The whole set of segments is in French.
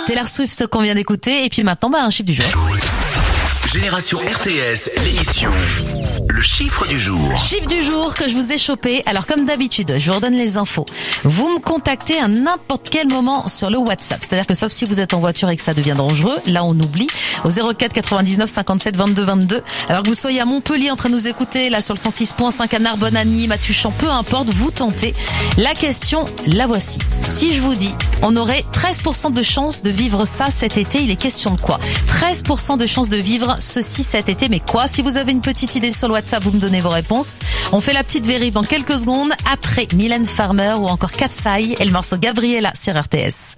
Taylor Swift qu'on vient d'écouter. Et puis maintenant, un chiffre du jour. Génération RTS, l'émission. Le chiffre du jour. Chiffre du jour que je vous ai chopé. Alors comme d'habitude, je vous redonne les infos. Vous me contactez à n'importe quel moment sur le WhatsApp. C'est-à-dire que sauf si vous êtes en voiture et que ça devient dangereux, là on oublie. Au 04 99 57 22 22. Alors que vous soyez à Montpellier en train de nous écouter, là sur le 106.5 à Narbonne, à Nîmes, à Tuchan, peu importe, vous tentez. La question, la voici. Si je vous dis, on aurait 13% de chance de vivre ça cet été, il est question de quoi? 13% de chance de vivre ceci cet été, mais quoi? Si vous avez une petite idée sur le WhatsApp, vous me donnez vos réponses. On fait la petite vérif dans quelques secondes, après Mylène Farmer ou encore Katsai et le morceau Gabriella sur RTS.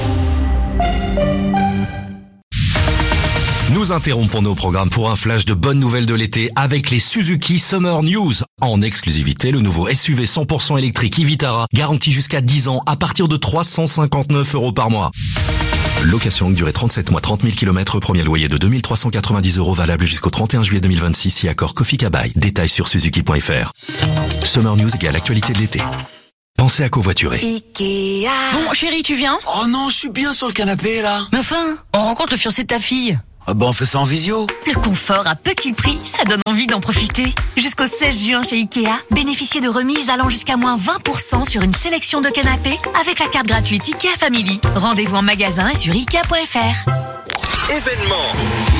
Nous interrompons nos programmes pour un flash de bonnes nouvelles de l'été avec les Suzuki Summer News. En exclusivité, le nouveau SUV 100% électrique e-Vitara, garanti jusqu'à 10 ans à partir de 359 € par mois. Location longue durée 37 mois, 30 000 km, premier loyer de 2 390 € valable jusqu'au 31 juillet 2026 si accord Kofi Kabai. Détails sur suzuki.fr. Summer News égale actualité de l'été. Pensez à covoiturer. Ikea. Bon, chérie, tu viens? Oh non, je suis bien sur le canapé, là. Mais enfin, on rencontre le fiancé de ta fille. Ah bah on fait ça en visio. Le confort à petit prix, ça donne envie d'en profiter. Jusqu'au 16 juin chez Ikea, bénéficiez de remises allant jusqu'à moins 20% sur une sélection de canapés avec la carte gratuite Ikea Family. Rendez-vous en magasin et sur Ikea.fr. Événement.